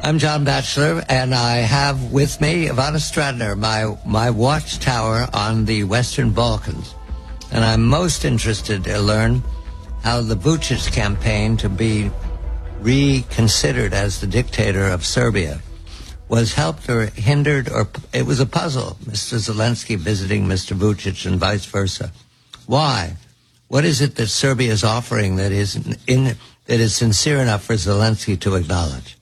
I'm John Batchelor, and I have with me Ivana Stradner, my watchtower on the Western Balkans. And I'm most interested to learn how the Vučić campaign to be reconsidered as the dictator of Serbia was helped or hindered, or it was a puzzle, Mr. Zelensky visiting Mr. Vučić and vice versa. Why? What is it that Serbia is offering that is sincere enough for Zelensky to acknowledge?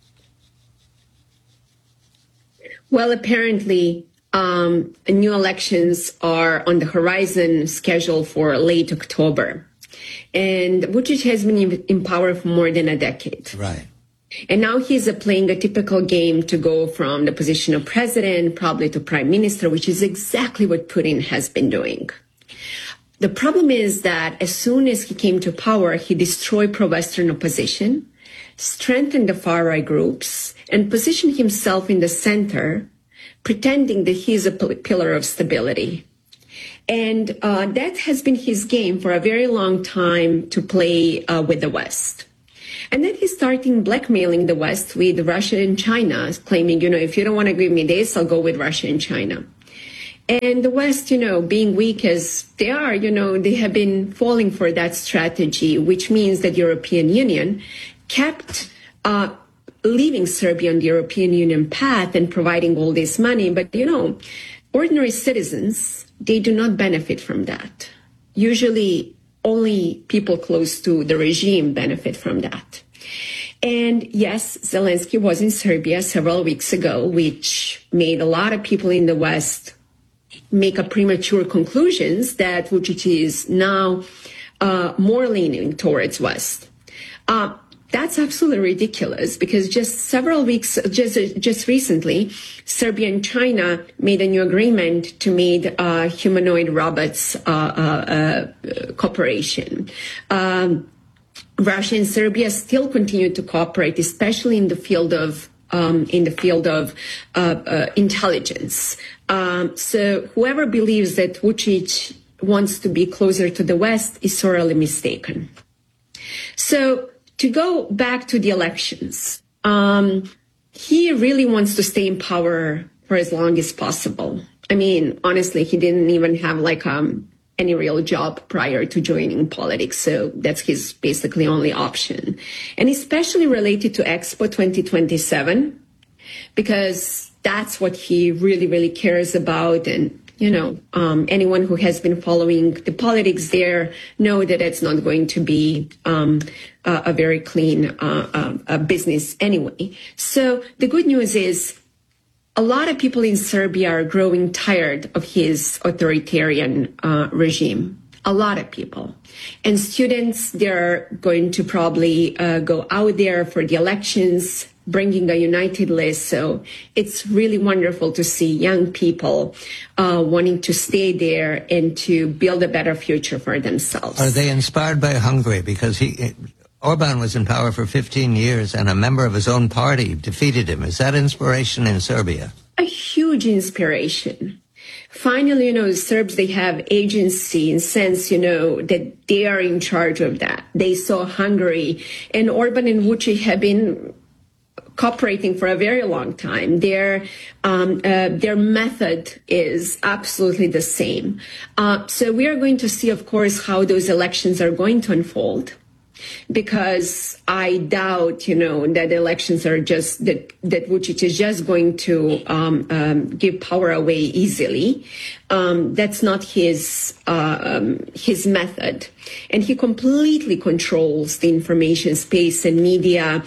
Well, apparently, new elections are on the horizon, scheduled for late October. And Vučić has been in power for more than a decade. Right. And now he's playing a typical game to go from the position of president, probably to prime minister, which is exactly what Putin has been doing. The problem is that as soon as he came to power, he destroyed pro-Western opposition, strengthened the far-right groups, and positioned himself in the center, pretending that he's a pillar of stability. And that has been his game for a very long time, to play with the West. And then he's starting blackmailing the West with Russia and China, claiming, if you don't want to give me this, I'll go with Russia and China. And the West, being weak as they are, they have been falling for that strategy, which means that European Union kept leaving Serbia on the European Union path and providing all this money. But, ordinary citizens, they do not benefit from that. Usually only people close to the regime benefit from that. And yes, Zelensky was in Serbia several weeks ago, which made a lot of people in the West make a premature conclusions that Vučić is now more leaning towards West. That's absolutely ridiculous, because just recently, Serbia and China made a new agreement to make humanoid robots cooperation. Russia and Serbia still continue to cooperate, especially in the field of intelligence. So whoever believes that Vučić wants to be closer to the West is sorely mistaken. So to go back to the elections, he really wants to stay in power for as long as possible. I mean, honestly, he didn't even have any real job prior to joining politics. So that's his basically only option. And especially related to Expo 2027, because that's what he really, really cares about. And, anyone who has been following the politics there know that it's not going to be a very clean business anyway. So the good news is a lot of people in Serbia are growing tired of his authoritarian regime. A lot of people. And students, they're going to probably go out there for the elections, bringing a united list. So it's really wonderful to see young people wanting to stay there and to build a better future for themselves. Are they inspired by Hungary? Because Orban was in power for 15 years and a member of his own party defeated him. Is that inspiration in Serbia? A huge inspiration. Finally, Serbs, they have agency in sense, that they are in charge of that. They saw Hungary, and Orban and Vučić have been cooperating for a very long time. Their method is absolutely the same. So we are going to see, of course, how those elections are going to unfold, because I doubt, that elections are just that Vučić is just going to give power away easily. That's not his method, and he completely controls the information space and media.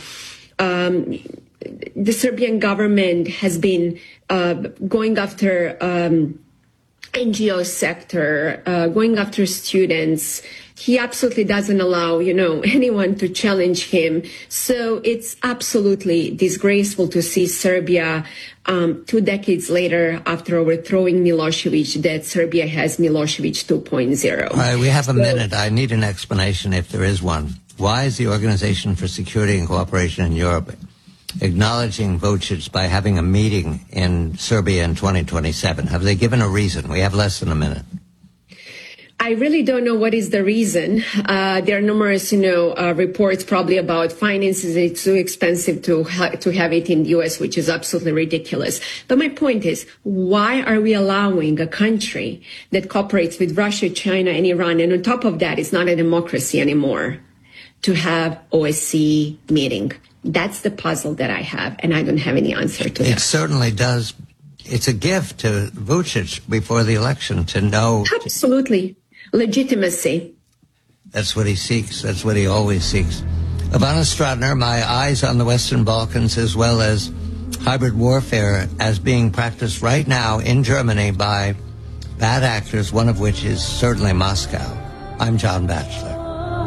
The Serbian government has been going after NGO sector, going after students. He absolutely doesn't allow, anyone to challenge him. So it's absolutely disgraceful to see Serbia 2 decades later, after overthrowing Milosevic, that Serbia has Milosevic 2.0. All right, we have a minute. I need an explanation, if there is one. Why is the Organization for Security and Cooperation in Europe acknowledging Vučić by having a meeting in Serbia in 2027? Have they given a reason? We have less than a minute. I really don't know what is the reason. There are numerous, reports probably about finances. It's too expensive to have it in the U.S., which is absolutely ridiculous. But my point is, why are we allowing a country that cooperates with Russia, China, and Iran, and on top of that, it's not a democracy anymore, to have OSCE meeting? That's the puzzle that I have, and I don't have any answer to that. It certainly does. It's a gift to Vucic before the election to know. Absolutely. Legitimacy. That's what he seeks. That's what he always seeks. Ivana Stratner, my eyes on the Western Balkans as well as hybrid warfare as being practiced right now in Germany by bad actors, one of which is certainly Moscow. I'm John Batchelor.